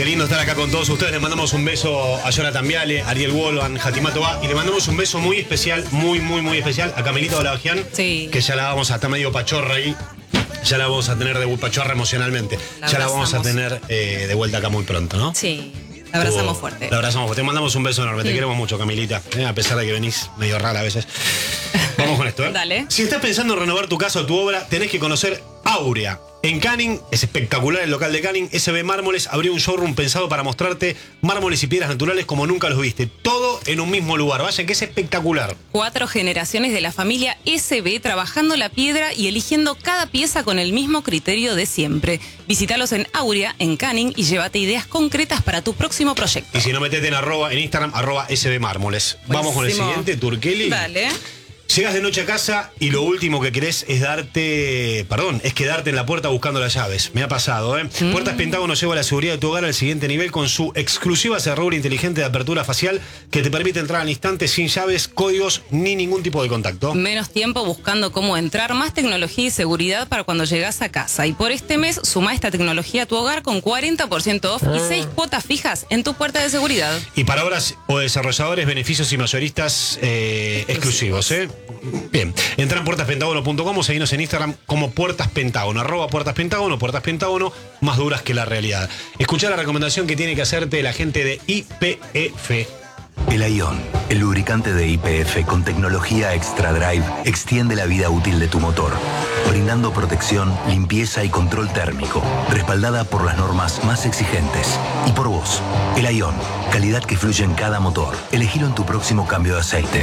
lindo estar acá con todos ustedes. Les mandamos un beso a Jonathan Viale, Ariel Wolvan, Jatima Tobá, y le mandamos un beso muy especial, muy especial a Camelita Olabajian, que ya la vamos a estar medio pachorra ahí. Ya la vamos a tener de pachorra emocionalmente. Ya la vamos a tener de vuelta acá muy pronto, ¿no? Sí. La abrazamos fuerte. La abrazamos fuerte. Te mandamos un beso enorme. Te queremos mucho, Camilita. A pesar de que venís medio rara a veces. Vamos con esto, ¿eh? Dale. Si estás pensando en renovar tu casa o tu obra, tenés que conocer Aurea. En Canning, es espectacular el local de Canning. SB Mármoles abrió un showroom pensado para mostrarte mármoles y piedras naturales como nunca los viste. Todo en un mismo lugar. Vayan, que es espectacular. 4 generaciones de la familia SB trabajando la piedra y eligiendo cada pieza con el mismo criterio de siempre. Visítalos en Aurea, en Canning, y llévate ideas concretas para tu próximo proyecto. Y si no, metete en Instagram, @SB Mármoles. Vamos con el siguiente, Turkeli. Dale. Llegas de noche a casa y lo último que querés es quedarte en la puerta buscando las llaves. Me ha pasado, ¿eh? Puertas Pentágono lleva la seguridad de tu hogar al siguiente nivel con su exclusiva cerradura inteligente de apertura facial que te permite entrar al instante sin llaves, códigos ni ningún tipo de contacto. Menos tiempo buscando cómo entrar, más tecnología y seguridad para cuando llegas a casa. Y por este mes, suma esta tecnología a tu hogar con 40% off y 6 cuotas fijas en tu puerta de seguridad. Y para obras o desarrolladores, beneficios y mayoristas exclusivos, ¿eh? Bien, entra en puertaspentágono.com o seguinos en Instagram como Puertas Pentágono, @Puertas Pentágono, más duras que la realidad. Escuchá la recomendación que tiene que hacerte la gente de YPF. El Ion, el lubricante de YPF con tecnología Extra Drive, extiende la vida útil de tu motor, brindando protección, limpieza y control térmico, respaldada por las normas más exigentes. Y por vos, el Ion, calidad que fluye en cada motor. Elegilo en tu próximo cambio de aceite.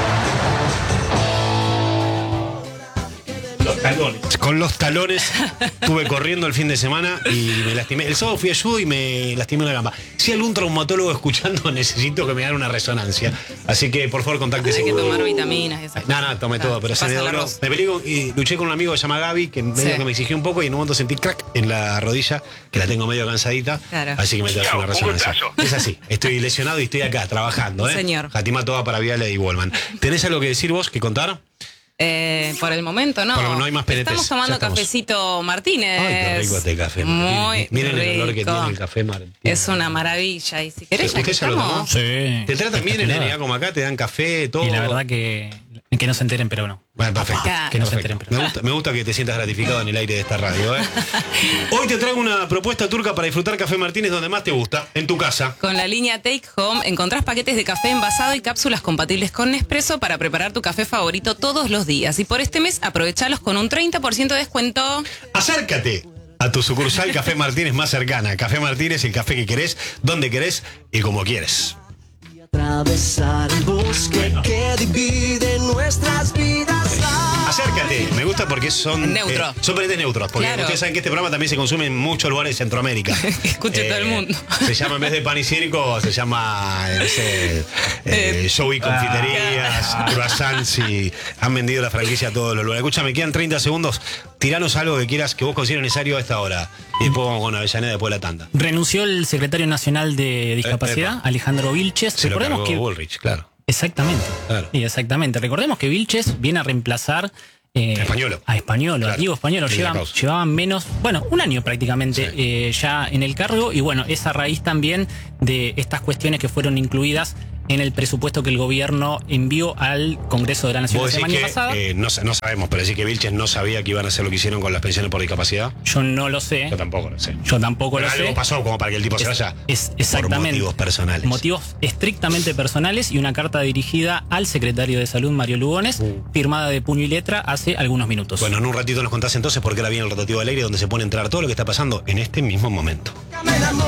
Con los talones estuve corriendo el fin de semana y me lastimé. El sábado fui a judo y me lastimé una gamba. Si hay algún traumatólogo escuchando, necesito que me hagan una resonancia. Así que, por favor, contáctese. Hay que tomar vitaminas y esas cosas. No, tomé todo, pero se me dobló. Me peleé y luché con un amigo que se llama Gaby, que medio que me exigió un poco y en un momento sentí crack en la rodilla, que la tengo medio cansadita. Claro. Así que me tengo que hacer una resonancia. Es así, estoy lesionado y estoy acá trabajando, ¿eh? Señor. Jatima Toda para Viale y Wolman. ¿Tenés algo que decir vos, que contar? Por el momento no. No hay más PNTs. Estamos tomando cafecito Martínez. Ay, qué rico este café Martínez. Muy Miren rico. el olor que tiene el café Martínez. Es una maravilla. Y si querés, ya que ¿Usted ya lo tomó? estamos. Sí. ¿Te tratan bien en NA como acá? ¿Te dan café, todo? Y la verdad que no se enteren, pero no. Bueno, perfecto. Que no se enteren, pero no. Me gusta que te sientas gratificado en el aire de esta radio, ¿eh? Hoy te traigo una propuesta turca para disfrutar Café Martínez donde más te gusta, en tu casa. Con la línea Take Home encontrás paquetes de café envasado y cápsulas compatibles con Nespresso para preparar tu café favorito todos los días. Y por este mes aprovechalos con un 30% de descuento. Acércate a tu sucursal Café Martínez más cercana. Café Martínez, el café que querés, donde querés y como quieres. Atravesar el bosque que divide nuestras vidas. Acércate, me gusta porque son Neutro. Son paquetes neutros, porque Claro. ustedes saben que este programa también se consume en muchos lugares de Centroamérica. Escuche todo el mundo. Se llama, en vez de pan y circo, se llama show y confiterías, croissants, y han vendido la franquicia a todos los lugares. Escúchame, quedan 30 segundos. Tiranos algo que quieras, que vos consideres necesario a esta hora. Y después vamos con Avellaneda después de la tanda. Renunció el secretario nacional de Discapacidad, Alejandro Vilches. Se lo Recordemos cargó Bullrich, claro. Exactamente. Claro. Sí, exactamente. Recordemos que Vilches viene a reemplazar Españolo. a Españolo, Claro. a Diego Españolo. Y la causa. Llevaban menos, un año prácticamente ya en el cargo. Y bueno, es a raíz también de estas cuestiones que fueron incluidas en el presupuesto que el gobierno envió al Congreso de la Nación la Vos decís semana que, pasada. no sabemos, pero decís que Vilches no sabía que iban a hacer lo que hicieron con las pensiones por discapacidad. Yo no lo sé. Yo tampoco lo sé. Pero Pero algo pasó como para que el tipo se vaya Exactamente. por motivos personales. Motivos estrictamente personales y una carta dirigida al secretario de Salud, Mario Lugones, firmada de puño y letra hace algunos minutos. Bueno, en un ratito nos contás entonces por qué ahora viene el rotativo del aire donde se pone a entrar todo lo que está pasando en este mismo momento.